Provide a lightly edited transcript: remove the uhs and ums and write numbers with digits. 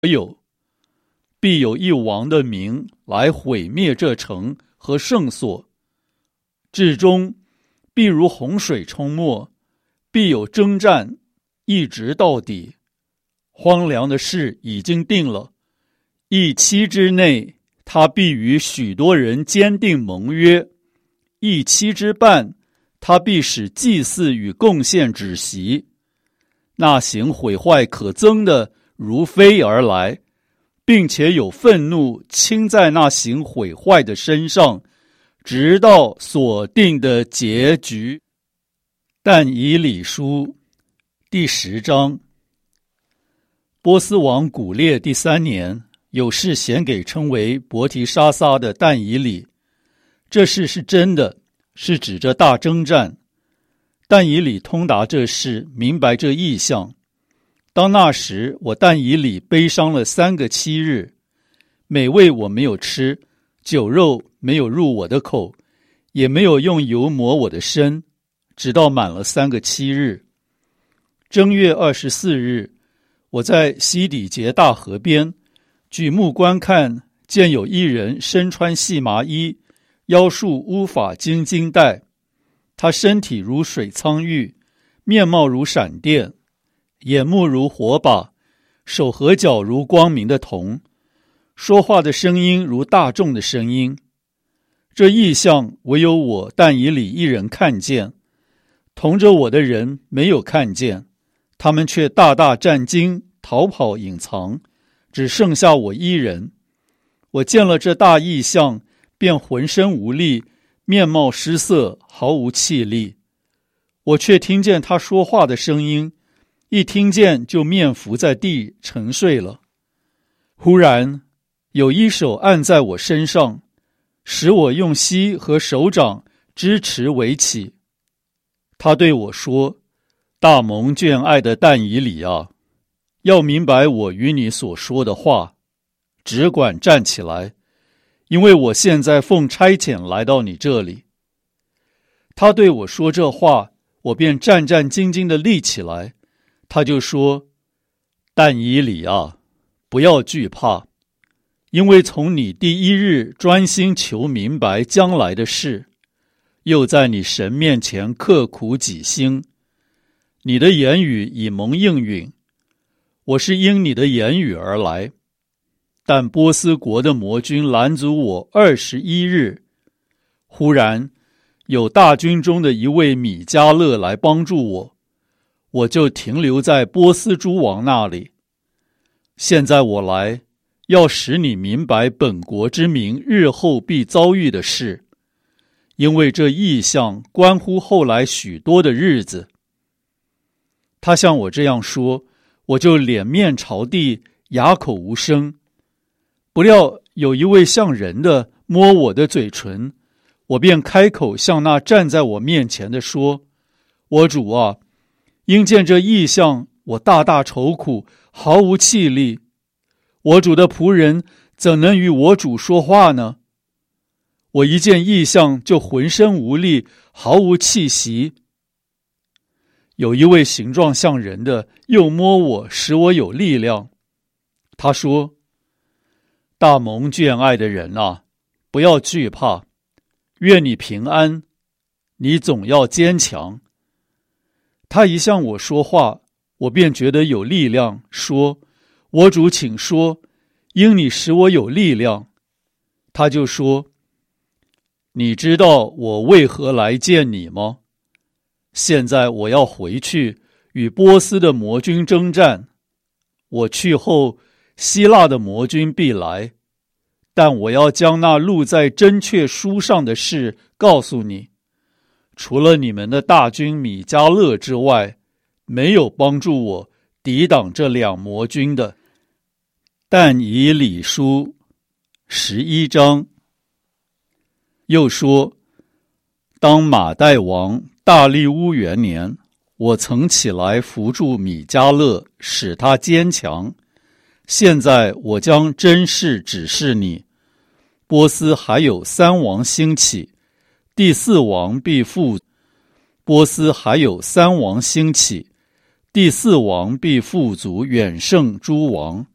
有，必有一王的名来毁灭这城和圣所，至终必如洪水冲没，必有征战，一直到底。荒凉的事已经定了，一期之内，他必与许多人坚定盟约；一期之半，他必使祭祀与贡献止息。那行毁坏可憎的如飞而来，并且有愤怒倾在那行毁坏的身上，直到所定的结局。但以理书第10章。波斯王古列第3年，有事显给称为伯提沙撒的但以理。这事是真的，是指着大征战。但以理通达这事，明白这意象。当那时，我但以理悲伤了3个7日，美味我没有吃，酒肉没有入我的口，也没有用油抹我的身，直到满了3个7日。正月24日，我在西底结大河边，举目观看，见有一人身穿细麻衣，腰束乌法金金带。他身体如水苍玉，面貌如闪电，眼目如火把，手和脚如光明的铜，说话的声音如大众的声音。这异象唯有我但以理一人看见，同着我的人没有看见，他们却大大战惊，逃跑隐藏，只剩下我一人。我见了这大异象，便浑身无力，面貌失色，毫无气力。我却听见他说话的声音，一听见就面伏在地沉睡了。忽然有一手按在我身上，使我用膝和手掌支持围起。他对我说：大蒙眷爱的但以理啊，要明白我与你所说的话，只管站起来，因为我现在奉差遣来到你这里。他对我说这话，我便战战兢兢地立起来。他就说：但以理啊，不要惧怕，因为从你第1日专心求明白将来的事，又在你神面前刻苦己心，你的言语已蒙应允。我是因你的言语而来。但波斯国的魔军拦阻我21日，忽然有大军中的一位米迦勒来帮助我，我就停留在波斯诸王那里。现在我来，要使你明白本国之民日后必遭遇的事，因为这异象关乎后来许多的日子。他向我这样说，我就脸面朝地，哑口无声。不料有一位像人的摸我的嘴唇，我便开口向那站在我面前的说：我主啊，因见这异象，我大大愁苦，毫无气力。我主的仆人怎能与我主说话呢？我一见异象就浑身无力，毫无气息。有一位形状像人的又摸我，使我有力量。他说：大蒙眷爱的人啊，不要惧怕，愿你平安，你总要坚强。他一向我说话，我便觉得有力量，说：我主请说，因你使我有力量。他就说：你知道我为何来见你吗？现在我要回去与波斯的魔军征战，我去后，希腊的魔军必来，但我要将那录在真确书上的事告诉你。除了你们的大军米迦勒之外，没有帮助我抵挡这2魔军的。但以理书11章。又说：当马代王大利乌元年，我曾起来扶助米迦勒，使他坚强。现在我将真事指示你，波斯还有3王兴起，第4王必富。波斯还有3王兴起，第4王必富足远胜诸王。